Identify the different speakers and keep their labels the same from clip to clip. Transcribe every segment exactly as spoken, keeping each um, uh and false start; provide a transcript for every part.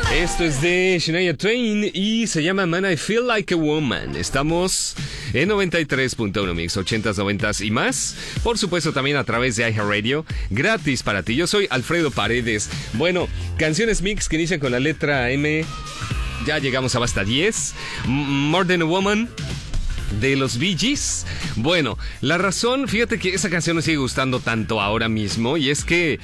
Speaker 1: Esto es de Shania Twain y se llama Man I Feel Like a Woman. Estamos en noventa y tres punto uno Mix, ochentas, noventas y más. Por supuesto también a través de iHeartRadio, gratis para ti. Yo soy Alfredo Paredes. Bueno, canciones mix que inician con la letra M. Ya llegamos a Basta diez. More Than a Woman, de los Bee Gees. Bueno, la razón, fíjate que esa canción me sigue gustando tanto ahora mismo, y es que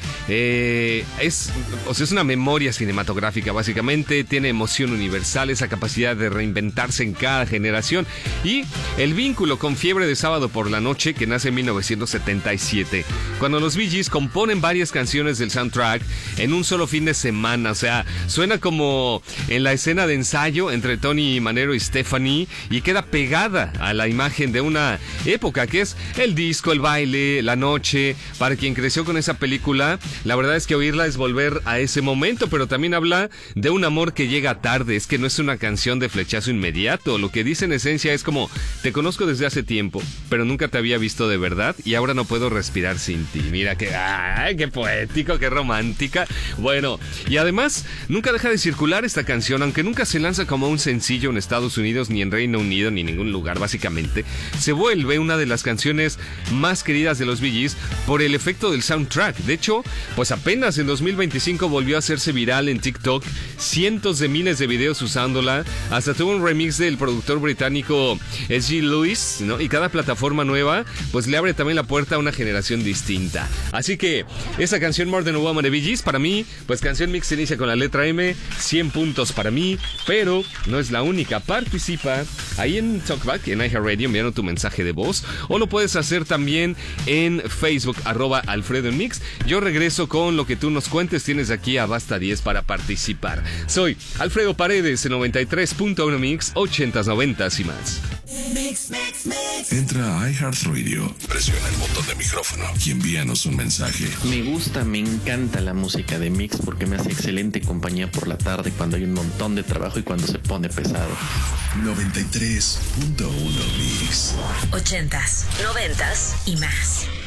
Speaker 1: eh, es, o sea, es una memoria cinematográfica básicamente, tiene emoción universal, esa capacidad de reinventarse en cada generación, y el vínculo con Fiebre de Sábado por la Noche, que nace en mil novecientos setenta y siete, cuando los Bee Gees componen varias canciones del soundtrack en un solo fin de semana. O sea, suena como en la escena de ensayo entre Tony Manero y Stephanie, y queda pegada a la imagen de una época que es el disco, el baile, la noche. Para quien creció con esa película, la verdad es que oírla es volver a ese momento, pero también habla de un amor que llega tarde. Es que no es una canción de flechazo inmediato. Lo que dice en esencia es como: te conozco desde hace tiempo, pero nunca te había visto de verdad y ahora no puedo respirar sin ti. Mira que, ay, qué poético, qué romántica. Bueno, y además nunca deja de circular esta canción, aunque nunca se lanza como un sencillo en Estados Unidos, ni en Reino Unido, ni en ningún lugar. Básicamente se vuelve una de las canciones más queridas de los Bee Gees por el efecto del soundtrack. De hecho, pues apenas en dos mil veinticinco volvió a hacerse viral en TikTok, cientos de miles de videos usándola, hasta tuvo un remix del productor británico S G Lewis, ¿no? Y cada plataforma nueva pues le abre también la puerta a una generación distinta. Así que esa canción More Than a Woman de Bee Gees, para mí, pues canción mix se inicia con la letra M, cien puntos para mí, pero no es la única. Participa ahí en Talkback, en iHeartRadio, enviando tu mensaje de voz, o lo puedes hacer también en Facebook, arroba Alfredo en Mix. Yo regreso con lo que tú nos cuentes. Tienes aquí a Basta diez para participar. Soy Alfredo Paredes, en noventa y tres punto uno Mix, ochentas, noventas y más.
Speaker 2: Mix, mix, mix.
Speaker 3: Entra a iHeartRadio, presiona el botón de micrófono y envíanos un mensaje.
Speaker 4: Me gusta, me encanta la música de Mix porque me hace excelente compañía por la tarde cuando hay un montón de trabajo y cuando se pone pesado.
Speaker 3: noventa y tres punto uno Mix.
Speaker 2: Ochentas, noventas y más.